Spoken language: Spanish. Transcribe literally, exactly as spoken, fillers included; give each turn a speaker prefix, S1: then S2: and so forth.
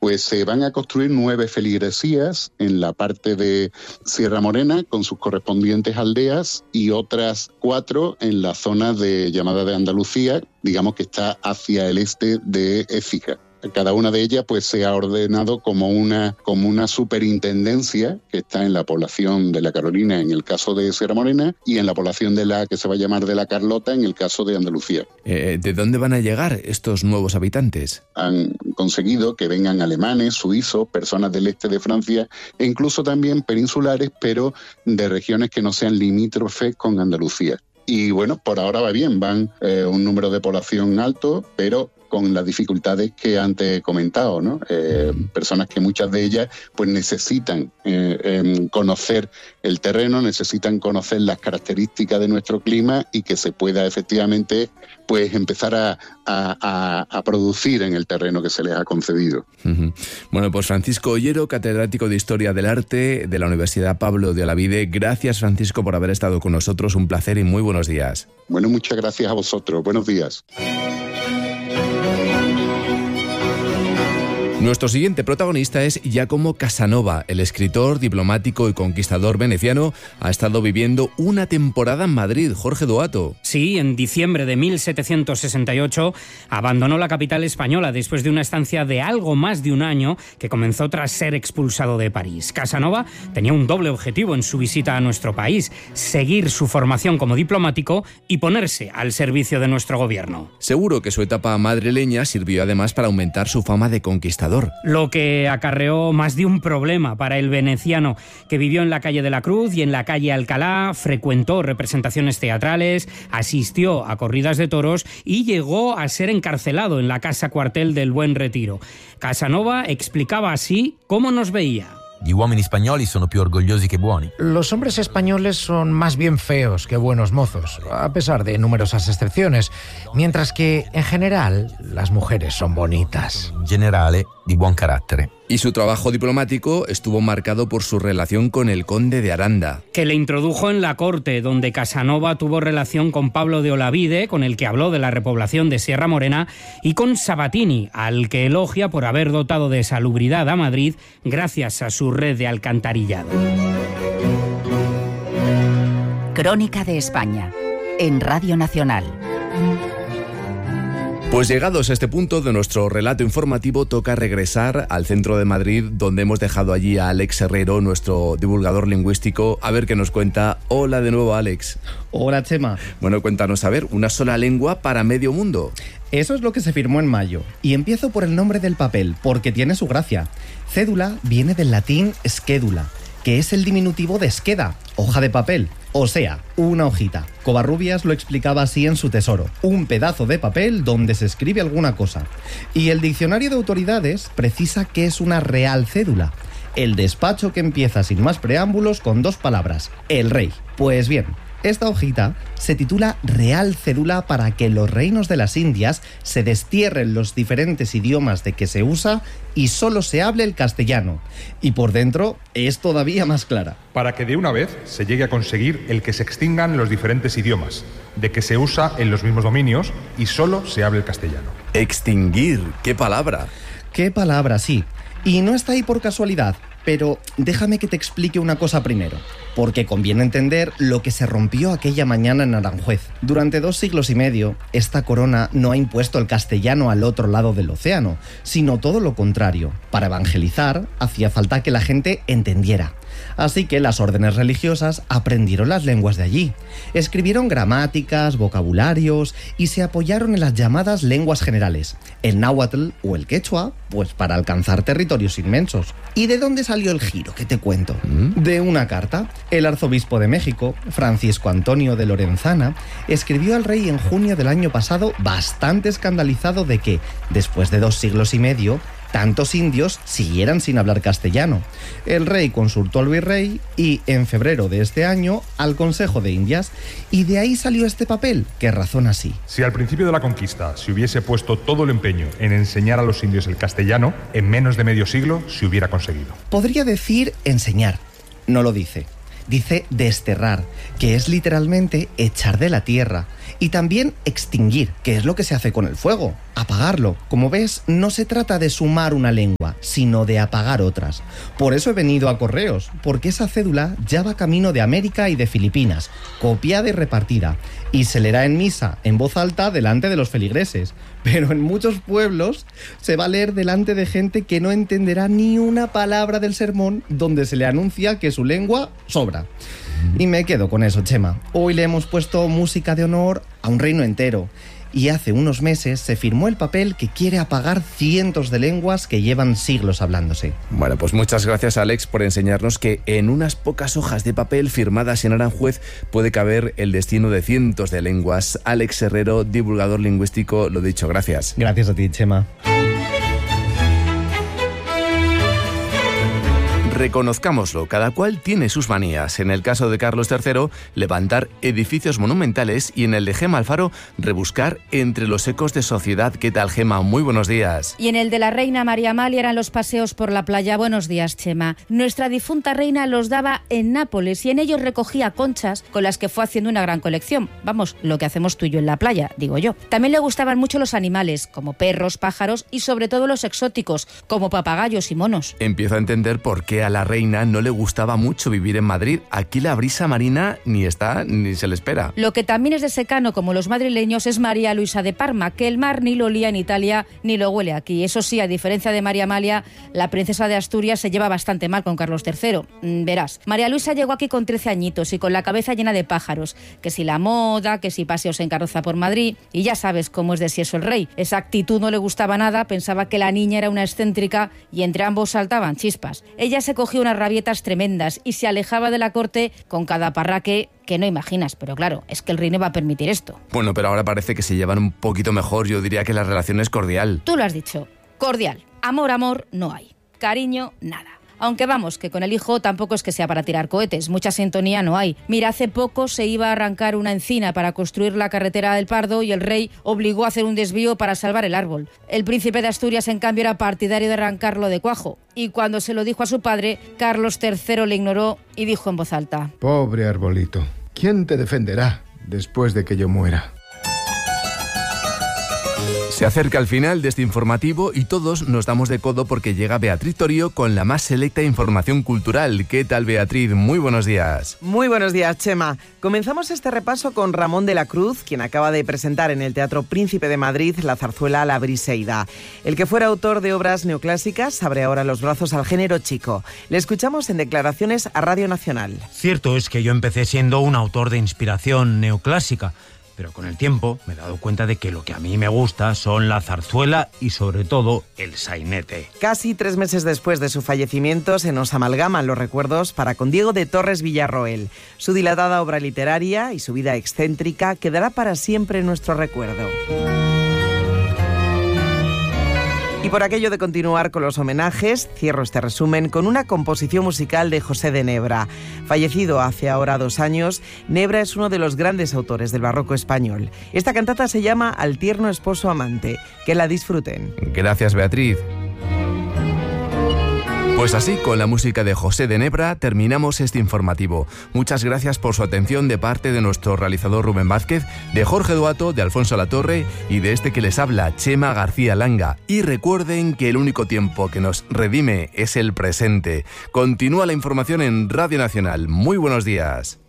S1: pues se van a construir nueve feligresías en la parte de Sierra Morena con sus correspondientes aldeas y otras cuatro en la zona de llamada de Andalucía, digamos que está hacia el este de Écija. Cada una de ellas pues se ha ordenado como una, como una superintendencia que está en la población de La Carolina en el caso de Sierra Morena y en la población de la que se va a llamar de La Carlota en el caso de Andalucía.
S2: Eh, ¿De dónde van a llegar estos nuevos habitantes?
S1: Han conseguido que vengan alemanes, suizos, personas del este de Francia e incluso también peninsulares, pero de regiones que no sean limítrofes con Andalucía. Y bueno, por ahora va bien, van eh, un número de población alto, pero con las dificultades que antes he comentado, ¿no? Eh, personas que muchas de ellas pues necesitan eh, eh, conocer el terreno, necesitan conocer las características de nuestro clima y que se pueda efectivamente pues empezar a, a, a, a producir en el terreno que se les ha concedido.
S2: Uh-huh. Bueno, pues Francisco Ollero, catedrático de Historia del Arte de la Universidad Pablo de Olavide. Gracias, Francisco, por haber estado con nosotros. Un placer y muy buenos días.
S1: Bueno, muchas gracias a vosotros. Buenos días.
S2: Nuestro siguiente protagonista es Giacomo Casanova. El escritor, diplomático y conquistador veneciano ha estado viviendo una temporada en Madrid. Jorge Duato.
S3: Sí, en diciembre de mil setecientos sesenta y ocho abandonó la capital española después de una estancia de algo más de un año que comenzó tras ser expulsado de París. Casanova tenía un doble objetivo en su visita a nuestro país: seguir su formación como diplomático y ponerse al servicio de nuestro gobierno.
S2: Seguro que su etapa madrileña sirvió además para aumentar su fama de conquistador.
S3: Lo que acarreó más de un problema para el veneciano, que vivió en la calle de la Cruz y en la calle Alcalá, frecuentó representaciones teatrales, asistió a corridas de toros y llegó a ser encarcelado en la casa cuartel del Buen Retiro. Casanova explicaba así cómo nos veía.
S4: Gli uomini spagnoli sono più orgogliosi che buoni.
S5: Los hombres españoles son más bien feos que buenos mozos, a pesar de numerosas excepciones, mientras que, en general, las mujeres son bonitas.
S4: In generale, di buon carattere.
S2: Y su trabajo diplomático estuvo marcado por su relación con el conde de Aranda,
S3: que le introdujo en la corte, donde Casanova tuvo relación con Pablo de Olavide, con el que habló de la repoblación de Sierra Morena, y con Sabatini, al que elogia por haber dotado de salubridad a Madrid gracias a su red de alcantarillado.
S6: Crónica de España, en Radio Nacional.
S2: Pues llegados a este punto de nuestro relato informativo, toca regresar al centro de Madrid, donde hemos dejado allí a Alex Herrero, nuestro divulgador lingüístico, a ver qué nos cuenta. Hola de nuevo, Alex.
S7: Hola, Chema.
S2: Bueno, cuéntanos, a ver, una sola lengua para medio mundo.
S7: Eso es lo que se firmó en mayo. Y empiezo por el nombre del papel, porque tiene su gracia. Cédula viene del latín schedula, que es el diminutivo de scheda, hoja de papel. O sea, una hojita. Covarrubias lo explicaba así en su tesoro: un pedazo de papel donde se escribe alguna cosa. Y el diccionario de autoridades precisa que es una real cédula, el despacho que empieza sin más preámbulos con dos palabras: el rey. Pues bien, esta hojita se titula Real Cédula para que los reinos de las Indias se destierren los diferentes idiomas de que se usa y solo se hable el castellano. Y por dentro es todavía más clara.
S8: Para que de una vez se llegue a conseguir el que se extingan los diferentes idiomas, de que se usa en los mismos dominios y solo se hable el castellano.
S2: Extinguir, qué palabra.
S7: Qué palabra, sí. Y no está ahí por casualidad. Pero déjame que te explique una cosa primero, porque conviene entender lo que se rompió aquella mañana en Aranjuez. Durante dos siglos y medio, esta corona no ha impuesto el castellano al otro lado del océano, sino todo lo contrario. Para evangelizar, hacía falta que la gente entendiera. Así que las órdenes religiosas aprendieron las lenguas de allí, escribieron gramáticas, vocabularios y se apoyaron en las llamadas lenguas generales, el náhuatl o el quechua, pues para alcanzar territorios inmensos. ¿Y de dónde salió el giro que te cuento? ¿Mm? De una carta. El arzobispo de México, Francisco Antonio de Lorenzana, escribió al rey en junio del año pasado, bastante escandalizado de que, después de dos siglos y medio, tantos indios siguieran sin hablar castellano. El rey consultó al virrey y, en febrero de este año, al Consejo de Indias, y de ahí salió este papel, que razona así.
S8: Si al principio de la conquista se hubiese puesto todo el empeño en enseñar a los indios el castellano, en menos de medio siglo se hubiera conseguido.
S7: Podría decir enseñar, no lo dice. Dice desterrar, que es literalmente echar de la tierra, y también extinguir, que es lo que se hace con el fuego, apagarlo. Como ves, no se trata de sumar una lengua, lengua, sino de apagar otras. Por eso he venido a Correos, porque esa cédula ya va camino de América y de Filipinas, copiada y repartida, y se leerá en misa, en voz alta, delante de los feligreses. Pero en muchos pueblos se va a leer delante de gente que no entenderá ni una palabra del sermón, donde se le anuncia que su lengua sobra. Y me quedo con eso, Chema. Hoy le hemos puesto música de honor a un reino entero. Y hace unos meses se firmó el papel que quiere apagar cientos de lenguas que llevan siglos hablándose.
S2: Bueno, pues muchas gracias, Alex, por enseñarnos que en unas pocas hojas de papel firmadas en Aranjuez puede caber el destino de cientos de lenguas. Alex Herrero, divulgador lingüístico, lo dicho, gracias.
S7: Gracias a ti, Chema.
S2: Reconozcámoslo, cada cual tiene sus manías. En el caso de Carlos tercero, levantar edificios monumentales, y en el de Gema Alfaro, rebuscar entre los ecos de sociedad. ¿Qué tal, Gema? Muy buenos días.
S9: Y en el de la reina María Amalia eran los paseos por la playa. Buenos días, Chema. Nuestra difunta reina los daba en Nápoles y en ellos recogía conchas con las que fue haciendo una gran colección. Vamos, lo que hacemos tú y yo en la playa, digo yo. También le gustaban mucho los animales, como perros, pájaros y sobre todo los exóticos, como papagayos y monos.
S2: Empiezo a entender por qué a la reina no le gustaba mucho vivir en Madrid. Aquí la brisa marina ni está ni se le espera.
S9: Lo que también es de secano como los madrileños es María Luisa de Parma, que el mar ni lo olía en Italia ni lo huele aquí. Eso sí, a diferencia de María Amalia, la princesa de Asturias se lleva bastante mal con Carlos tercero. Verás, María Luisa llegó aquí con trece añitos y con la cabeza llena de pájaros, que si la moda, que si paseos en carroza por Madrid, y ya sabes cómo es de si eso el rey. Esa actitud no le gustaba nada, pensaba que la niña era una excéntrica y entre ambos saltaban chispas. Ella se cogió unas rabietas tremendas y se alejaba de la corte con cada parraque que no imaginas, pero claro, es que el rey no va a permitir esto.
S2: Bueno, pero ahora parece que se llevan un poquito mejor. Yo diría que la relación es cordial.
S9: Tú lo has dicho, cordial. Amor, amor, no hay. Cariño, nada. Aunque vamos, que con el hijo tampoco es que sea para tirar cohetes, mucha sintonía no hay. Mira, hace poco se iba a arrancar una encina para construir la carretera del Pardo y el rey obligó a hacer un desvío para salvar el árbol. El príncipe de Asturias, en cambio, era partidario de arrancarlo de cuajo. Y cuando se lo dijo a su padre, Carlos tercero le ignoró y dijo en voz alta:
S10: Pobre arbolito, ¿quién te defenderá después de que yo muera?
S2: Se acerca el final de este informativo y todos nos damos de codo porque llega Beatriz Torío con la más selecta información cultural. ¿Qué tal, Beatriz? Muy buenos días.
S11: Muy buenos días, Chema. Comenzamos este repaso con Ramón de la Cruz, quien acaba de presentar en el Teatro Príncipe de Madrid la zarzuela La Briseida. El que fuera autor de obras neoclásicas abre ahora los brazos al género chico. Le escuchamos en declaraciones a Radio Nacional.
S12: Cierto es que yo empecé siendo un autor de inspiración neoclásica, pero con el tiempo me he dado cuenta de que lo que a mí me gusta son la zarzuela y sobre todo el sainete.
S11: Casi tres meses después de su fallecimiento se nos amalgaman los recuerdos para con Diego de Torres Villarroel. Su dilatada obra literaria y su vida excéntrica quedará para siempre en nuestro recuerdo. Y por aquello de continuar con los homenajes, cierro este resumen con una composición musical de José de Nebra. Fallecido hace ahora dos años, Nebra es uno de los grandes autores del barroco español. Esta cantata se llama Al tierno esposo amante. Que la disfruten.
S2: Gracias, Beatriz. Pues así, con la música de José de Nebra, terminamos este informativo. Muchas gracias por su atención de parte de nuestro realizador Rubén Vázquez, de Jorge Duato, de Alfonso Latorre y de este que les habla, Chema García Langa. Y recuerden que el único tiempo que nos redime es el presente. Continúa la información en Radio Nacional. Muy buenos días.